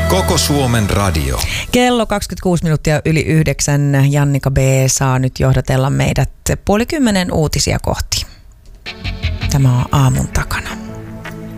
Koko Suomen radio. Kello 26 minuuttia yli 9. Jannika B. saa nyt johdatella meidät 9:30 uutisia kohti. Tämä on aamun takana.